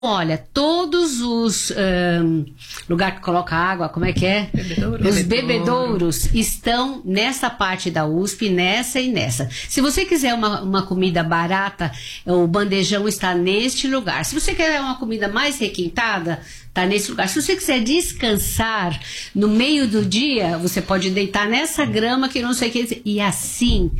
Olha, todos os lugar que coloca água, como é que é? Os bebedouros estão nessa parte da USP, nessa e nessa. Se você quiser uma comida barata, o bandejão está neste lugar. Se você quer uma comida mais requintada, está nesse lugar. Se você quiser descansar no meio do dia, você pode deitar nessa grama que não sei o que. E assim...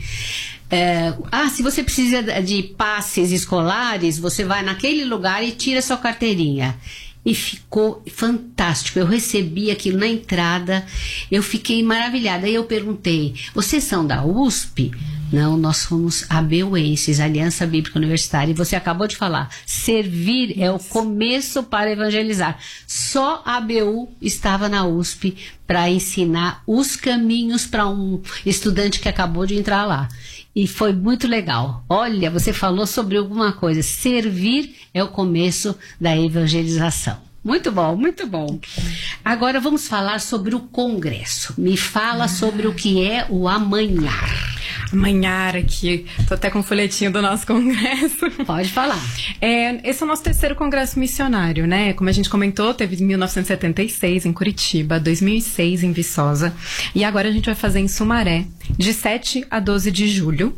se você precisa de passes escolares, você vai naquele lugar e tira sua carteirinha. E ficou fantástico. Eu recebi aquilo na entrada, eu fiquei maravilhada. Aí eu perguntei, vocês são da USP? Não, nós somos ABUenses, Aliança Bíblica Universitária. E você acabou de falar, servir é o começo para evangelizar. Só a ABU estava na USP para ensinar os caminhos para um estudante que acabou de entrar lá. E foi muito legal. Olha, você falou sobre alguma coisa. Servir é o começo da evangelização. Muito bom, muito bom. Agora vamos falar sobre o congresso. Me fala sobre o que é o Amanhar. Amanhar aqui, tô até com o folhetinho do nosso congresso. Pode falar. Esse é o nosso terceiro congresso missionário, né? Como a gente comentou, teve em 1976 em Curitiba, 2006 em Viçosa, e agora a gente vai fazer em Sumaré, de 7 a 12 de julho.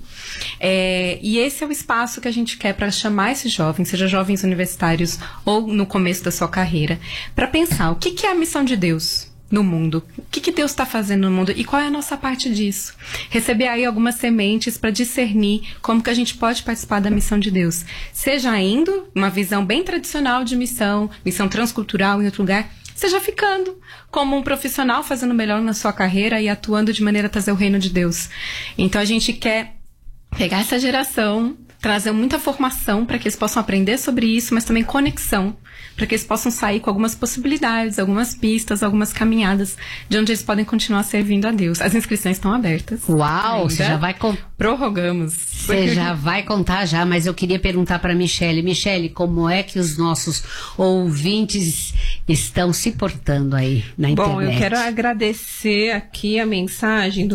E esse é o espaço que a gente quer para chamar esses jovens, seja jovens universitários ou no começo da sua carreira, para pensar o que é a missão de Deus no mundo, o que Deus está fazendo no mundo e qual é a nossa parte disso. Receber aí algumas sementes para discernir como que a gente pode participar da missão de Deus, seja indo uma visão bem tradicional de missão transcultural em outro lugar, seja ficando como um profissional fazendo melhor na sua carreira e atuando de maneira a trazer o reino de Deus. Então a gente quer pegar essa geração, trazer muita formação para que eles possam aprender sobre isso, mas também conexão, para que eles possam sair com algumas possibilidades, algumas pistas, algumas caminhadas de onde eles podem continuar servindo a Deus. As inscrições estão abertas. Uau, ainda. você já vai prorrogamos. Você já vai contar já, mas eu queria perguntar para Michele, como é que os nossos ouvintes estão se portando aí na internet? Bom, eu quero agradecer aqui a mensagem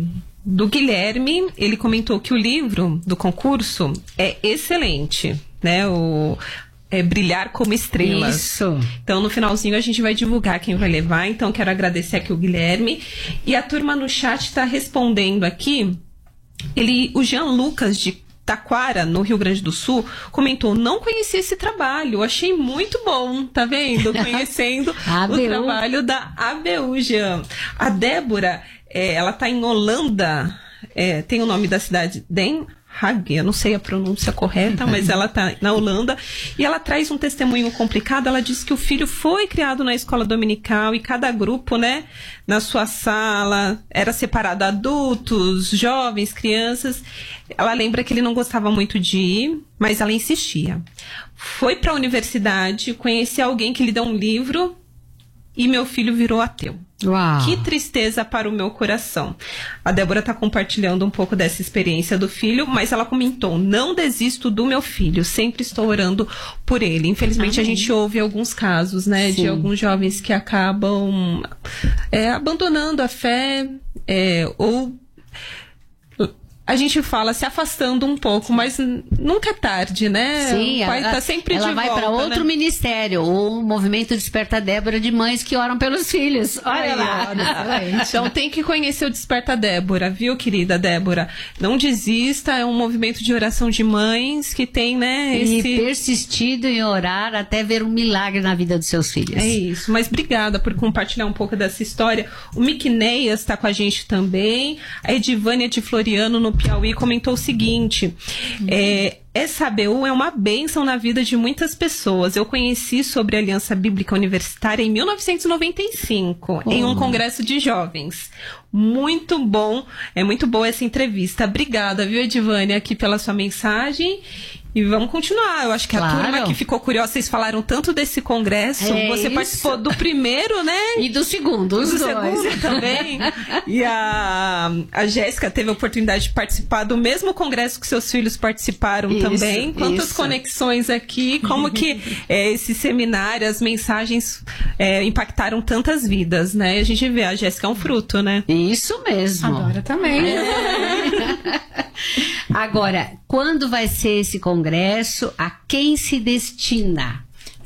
do Guilherme. Ele comentou que o livro do concurso é excelente, né? Brilhar como Estrelas. Isso. Então, no finalzinho, a gente vai divulgar quem vai levar. Então, quero agradecer aqui o Guilherme. E a turma no chat está respondendo aqui. O Jean Lucas, de Taquara, no Rio Grande do Sul, comentou, não conhecia esse trabalho, achei muito bom, tá vendo? Conhecendo o trabalho da ABU, Jean. A Débora, ela tá em Holanda, tem o nome da cidade, Den Haag, eu não sei a pronúncia correta, mas ela tá na Holanda, e ela traz um testemunho complicado. Ela diz que o filho foi criado na escola dominical e cada grupo, né, na sua sala, era separado adultos, jovens, crianças. Ela lembra que ele não gostava muito de ir, mas ela insistia. Foi para a universidade, conheci alguém que lhe deu um livro e meu filho virou ateu. Uau. Que tristeza para o meu coração. A Débora está compartilhando um pouco dessa experiência do filho, mas ela comentou, não desisto do meu filho, sempre estou orando por ele. Infelizmente, a gente ouve alguns casos, né, de alguns jovens que acabam abandonando a fé, ou a gente fala se afastando um pouco, mas nunca é tarde, né? Sim, o pai tá sempre de volta. Ela vai para outro ministério, o Movimento Desperta Débora, de mães que oram pelos filhos. Olha lá. Então tem que conhecer o Desperta Débora, viu, querida Débora? Não desista, é um movimento de oração de mães que tem, né? E persistido em orar até ver um milagre na vida dos seus filhos. É isso, mas obrigada por compartilhar um pouco dessa história. O Miquineias está com a gente também. A Edivânia de Floriano, no Piauí, comentou o seguinte, essa ABU é uma bênção na vida de muitas pessoas. Eu conheci sobre a Aliança Bíblica Universitária em 1995, em um congresso de jovens. Muito bom, é muito boa essa entrevista. Obrigada, viu, Edivânia, aqui pela sua mensagem. E vamos continuar. Eu acho que a turma que ficou curiosa, vocês falaram tanto desse congresso. Você participou do primeiro, né? E do segundo, os dois. Segundo também. E a Jéssica teve a oportunidade de participar do mesmo congresso que seus filhos participaram também. Quantas conexões aqui, como que esse seminário, as mensagens impactaram tantas vidas, né? A gente vê, a Jéssica é um fruto, né? Isso mesmo. Agora também. Agora, quando vai ser esse congresso? A quem se destina?